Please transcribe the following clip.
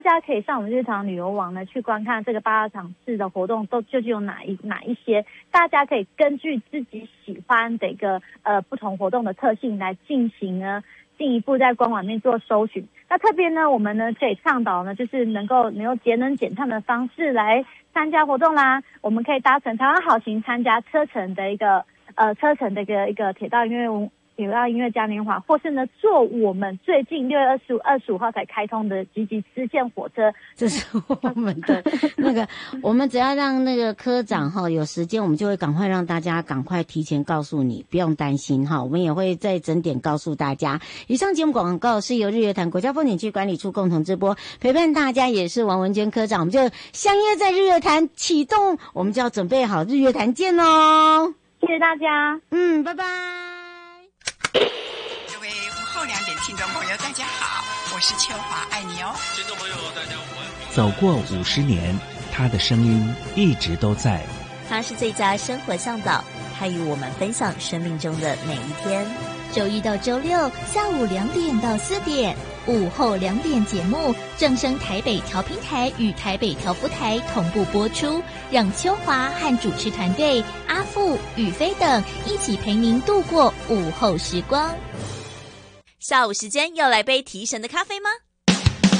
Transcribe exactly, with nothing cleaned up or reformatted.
大家可以上我们日常旅游网呢去观看这个八大场次的活动都究竟有哪一哪一些，大家可以根据自己喜欢的一个呃不同活动的特性来进行呢进一步在官网面做搜寻。那特别呢我们呢可以倡导呢就是能够能够节能减碳的方式来参加活动啦，我们可以搭乘台湾好行参加车程的一个呃车程的一个一个铁道音乐铁道音乐嘉年华，或是呢坐我们最近六月二十五二十五号才开通的集集支线火车。 这是我们的那个我们只要让那个科长哈有时间，我们就会赶快让大家赶快提前告诉你，不用担心哈，我们也会在整点告诉大家。以上节目广告是由日月潭国家风景区管理处共同直播，陪伴大家也是王文娟科长，我们就相约在日月潭启动，我们就要准备好日月潭见咯。 谢谢大家， 嗯，拜拜。 各位午后两点听众朋友大家好，我是秋华，爱你哦。 听众朋友大家午安。 走过五十年，他的声音一直都在。 他是最佳生活向导，他与我们分享生命中的每一天。 周一到周六下午两点到四点，午后两点节目正声台北调频台与台北调福台同步播出，让秋华和主持团队阿富、宇飞等一起陪您度过午后时光。 下午时间要来杯提神的咖啡吗？